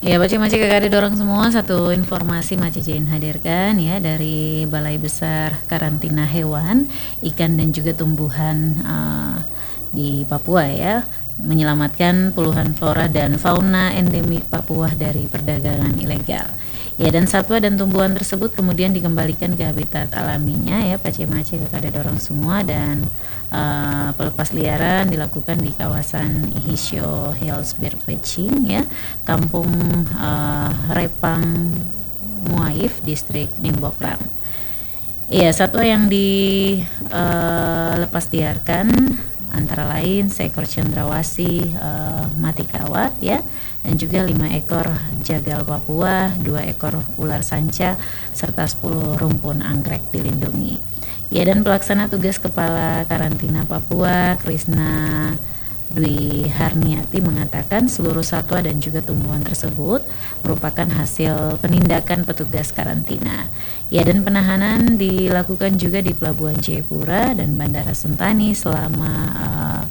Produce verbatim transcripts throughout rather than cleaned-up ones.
Ya, Pace-Mace kakak dorong semua, satu informasi Mace Jane hadirkan ya dari Balai Besar Karantina Hewan, Ikan dan juga Tumbuhan uh, di Papua ya, menyelamatkan puluhan flora dan fauna endemik Papua dari perdagangan ilegal. Ya, dan satwa dan tumbuhan tersebut kemudian dikembalikan ke habitat alaminya ya, Pace-Mace kakak dorong semua, dan uh, pelepas liaran dilakukan di kawasan Hisio Hills Birdwatching ya, Kampung uh, Repang Muaif, Distrik Nimboklang. Iya, satwa yang dilepas uh, liarkan antara lain seekor cendrawasih uh, mati kawat ya, dan juga lima ekor jagal Papua, dua ekor ular sanca, serta sepuluh rumpun anggrek dilindungi. Ya, dan pelaksana tugas Kepala Karantina Papua, Krisna Dwi Harniati, mengatakan seluruh satwa dan juga tumbuhan tersebut merupakan hasil penindakan petugas karantina. Ya, dan penahanan dilakukan juga di Pelabuhan Jayapura dan Bandara Sentani selama uh,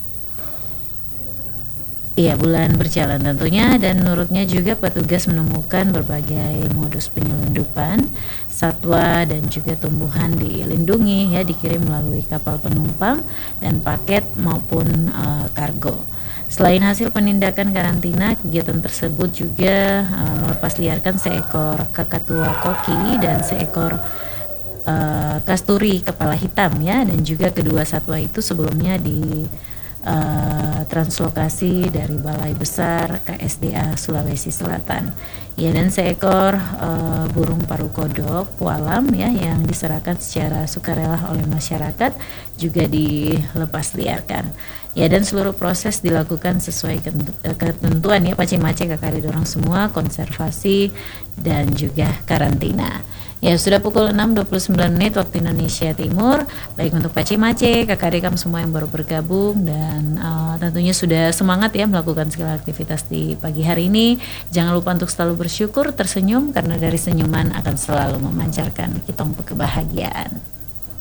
ya bulan berjalan tentunya, dan menurutnya juga petugas menemukan berbagai modus penyelundupan satwa dan juga tumbuhan dilindungi ya, dikirim melalui kapal penumpang dan paket maupun uh, kargo. Selain hasil penindakan karantina, kegiatan tersebut juga uh, melepas liarkan seekor kakatua koki dan seekor uh, kasturi kepala hitam ya, dan juga kedua satwa itu sebelumnya di Uh, translokasi dari Balai Besar K S D A Sulawesi Selatan. Ya, dan seekor uh, burung paru kodok pualam ya yang diserahkan secara sukarela oleh masyarakat juga dilepas liarkan. Ya, dan seluruh proses dilakukan sesuai ketentuan ya, Pace-Mace kakak dorong semua, konservasi dan juga karantina. Ya, sudah pukul enam dua puluh sembilan menit waktu Indonesia Timur. Baik untuk Pace-Mace, kakak rekam semua yang baru bergabung, dan uh, tentunya sudah semangat ya melakukan segala aktivitas di pagi hari ini. Jangan lupa untuk selalu bersyukur, tersenyum, karena dari senyuman akan selalu memancarkan kitong kebahagiaan.